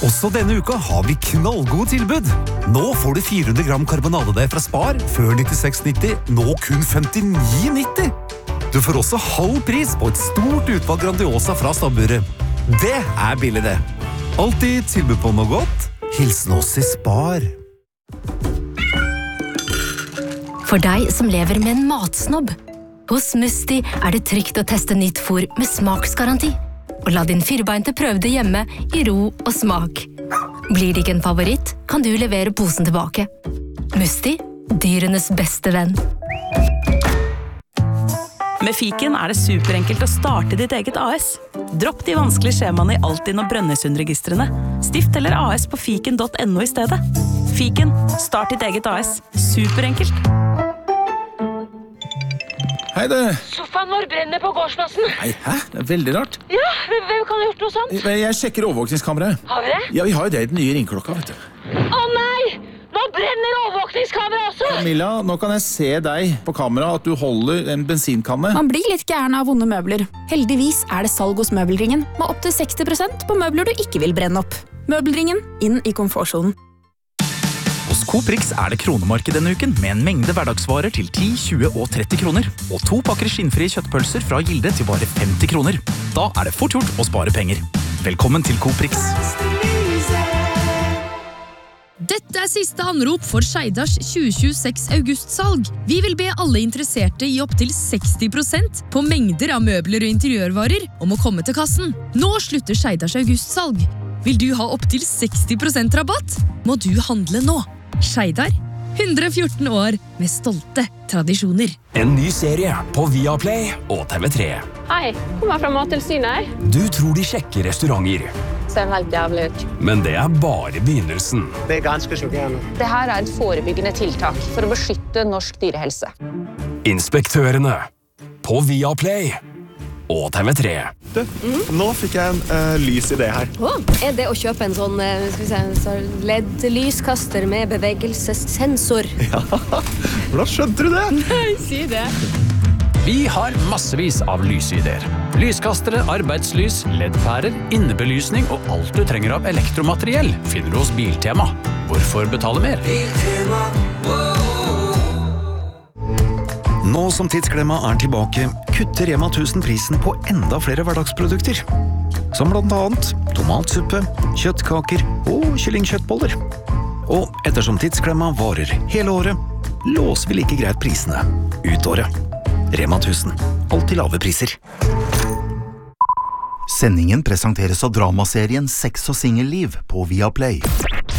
Også denne uka har vi knallgode tilbud. Nå får du 400 gram karbonadedeig fra Spar, før 96,90, nå kun 59,90. Du får også halv pris på et stort utvalg Grandiosa fra Stabburet. Det er billig det. Alltid tilbud på noe godt. Hilsen oss i Spar. For deg som lever med en matsnobb. Hos Musti er det trygt å teste nytt fôr med smaksgaranti. Og la din firbeinte prøve det hjemme i ro og smak. Blir det ikke en favoritt, kan du levere posen tilbake. Musti, dyrenes beste venn. Med Fiken er det superenkelt å starte ditt eget AS. Dropp de vanskelige skjemaene i Altinn og Brønnøysundregistrene. Stift eller AS på fiken.no i stedet. Fiken, start ditt eget AS. Superenkelt. Hei du. Sofaen vår brenner på gårdsplassen. Nei, hæ? Det er veldig rart. Ja, hvem kan ha gjort noe sånt? Jeg sjekker overvåkningskameraet. Har vi det? Ja, vi har jo det i den nye ringklokka, vet du. Å nei! Nå brenner overvåkningskameraet også! Camilla, nå kan jeg se deg på kamera at du holder en bensinkanne. Man blir litt gæren av vonde møbler. Heldigvis er det salg hos Møbelringen, med opp til 60% på møbler du ikke vil brenne opp. Møbelringen, inn i komfortsonen. Hos Coprix er det kronemarked denne uken, med en mengde hverdagsvarer til 10, 20 og 30 kroner. Og 2 pakker skinnfrie kjøttpølser fra Gilde til bare 50 kroner. Da er det fort gjort å spare penger. Velkommen til Coprix. Dette er siste anrop for Skeidars 2026 augustsalg. Vi vil be alle interesserte i opp til 60% på mengder av møbler og interiørvarer om å komme til kassen. Nå slutter Skeidars augustsalg. Vil du ha opp til 60% rabatt? Må du handle nå. Skeidar, 114 år med stolte tradisjoner. En ny serie på Viaplay og TV3. Hei, kommer fra Mattilsynet. Du tror de sjekker restauranter. Ser helt jævlig ut. Men det er bare begynnelsen. Det er ganske sjokkerende. Det her er et forebyggende tiltak for å beskytte norsk dyrehelse. Inspektørene på Viaplay og TV3. Nå fikk jeg en lys idé her. Er det å kjøpe en sånn LED-lyskaster med bevegelsessensor? Ja, hvordan skjønte du det? Nei, si det. Vi har massevis av lysideer. Lyskastere, arbeidslys, LED-pærer, innebelysning og alt du trenger av elektromateriell finner du hos Biltema. Hvorfor betale mer? Nå som Tidsklemma er tilbake, kutter Rema 1000 prisen på enda flere hverdagsprodukter. Som blant annet tomatsuppe, kjøttkaker og kyllingkjøttboller. Og ettersom Tidsklemma varer hele året, låser vi like greit prisene ut året. Rema 1000. Alltid lave priser. Sendingen presenteres av dramaserien Sex og singelliv på Viaplay.